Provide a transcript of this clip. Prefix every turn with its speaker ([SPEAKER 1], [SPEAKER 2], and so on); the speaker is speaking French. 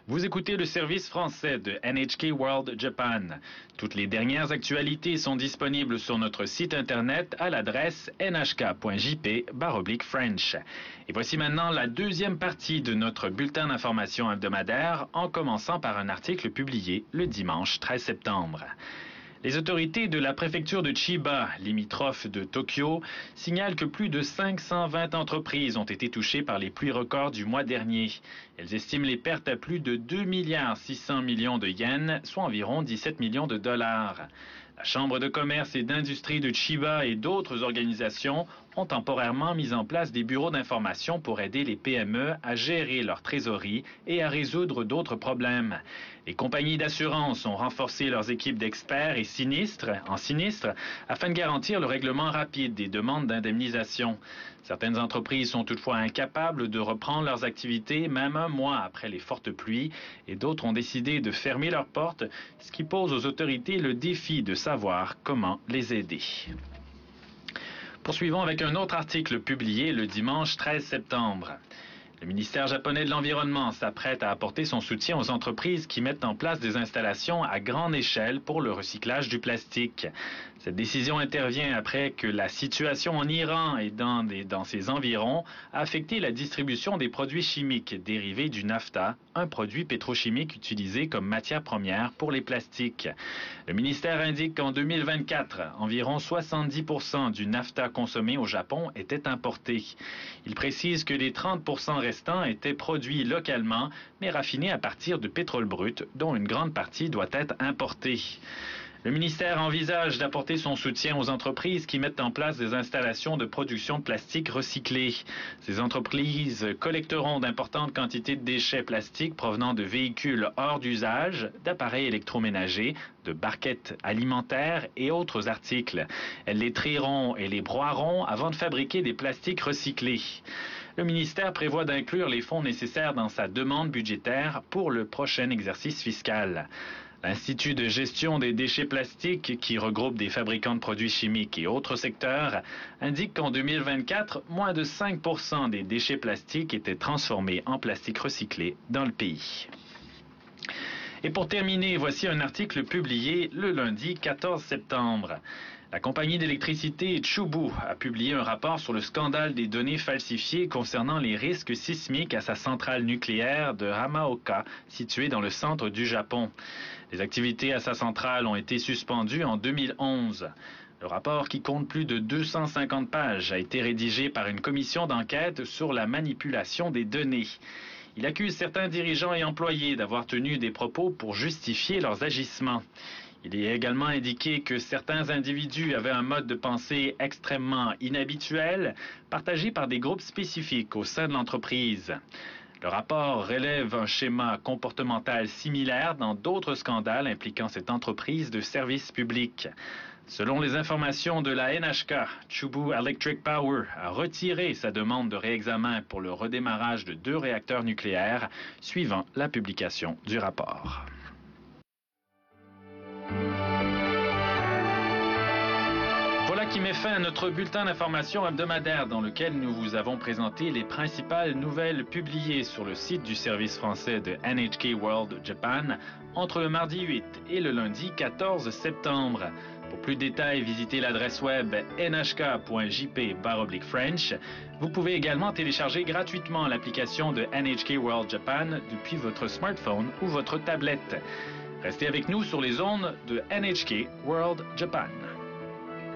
[SPEAKER 1] Vous écoutez le service français de NHK World Japan. Toutes les dernières actualités sont disponibles sur notre site internet à l'adresse nhk.jp/French. Et voici maintenant la deuxième partie de notre bulletin d'information hebdomadaire, en commençant par un article publié le dimanche 13 septembre. Les autorités de la préfecture de Chiba, limitrophe de Tokyo, signalent que plus de 520 entreprises ont été touchées par les pluies records du mois dernier. Elles estiment les pertes à plus de 2,6 milliards de yens, soit environ 17 millions de dollars. La Chambre de commerce et d'industrie de Chiba et d'autres organisations ont temporairement mis en place des bureaux d'information pour aider les PME à gérer leur trésorerie et à résoudre d'autres problèmes. Les compagnies d'assurance ont renforcé leurs équipes d'experts et sinistres afin de garantir le règlement rapide des demandes d'indemnisation. Certaines entreprises sont toutefois incapables de reprendre leurs activités même un mois après les fortes pluies et d'autres ont décidé de fermer leurs portes, ce qui pose aux autorités le défi de savoir comment les aider. Poursuivons avec un autre article publié le dimanche 13 septembre. Le ministère japonais de l'Environnement s'apprête à apporter son soutien aux entreprises qui mettent en place des installations à grande échelle pour le recyclage du plastique. Cette décision intervient après que la situation en Iran et dans ses environs a affecté la distribution des produits chimiques dérivés du naphta, un produit pétrochimique utilisé comme matière première pour les plastiques. Le ministère indique qu'en 2024, environ 70% du naphta consommé au Japon était importé. Il précise que les 30% restants étaient produits localement, mais raffinés à partir de pétrole brut, dont une grande partie doit être importée. Le ministère envisage d'apporter son soutien aux entreprises qui mettent en place des installations de production de plastique recyclé. Ces entreprises collecteront d'importantes quantités de déchets plastiques provenant de véhicules hors d'usage, d'appareils électroménagers, de barquettes alimentaires et autres articles. Elles les trieront et les broieront avant de fabriquer des plastiques recyclés. Le ministère prévoit d'inclure les fonds nécessaires dans sa demande budgétaire pour le prochain exercice fiscal. L'Institut de gestion des déchets plastiques, qui regroupe des fabricants de produits chimiques et autres secteurs, indique qu'en 2024, moins de 5% des déchets plastiques étaient transformés en plastique recyclé dans le pays. Et pour terminer, voici un article publié le lundi 14 septembre. La compagnie d'électricité Chubu a publié un rapport sur le scandale des données falsifiées concernant les risques sismiques à sa centrale nucléaire de Hamaoka, située dans le centre du Japon. Les activités à sa centrale ont été suspendues en 2011. Le rapport, qui compte plus de 250 pages, a été rédigé par une commission d'enquête sur la manipulation des données. Il accuse certains dirigeants et employés d'avoir tenu des propos pour justifier leurs agissements. Il est également indiqué que certains individus avaient un mode de pensée extrêmement inhabituel, partagé par des groupes spécifiques au sein de l'entreprise. Le rapport relève un schéma comportemental similaire dans d'autres scandales impliquant cette entreprise de service public. Selon les informations de la NHK, Chubu Electric Power a retiré sa demande de réexamen pour le redémarrage de 2 réacteurs nucléaires, suivant la publication du rapport. Voilà qui met fin à notre bulletin d'information hebdomadaire dans lequel nous vous avons présenté les principales nouvelles publiées sur le site du service français de NHK World Japan entre le mardi 8 et le lundi 14 septembre. Pour plus de détails, visitez l'adresse web nhk.jp/French. Vous pouvez également télécharger gratuitement l'application de NHK World Japan depuis votre smartphone ou votre tablette. Restez avec nous sur les ondes de NHK World Japan.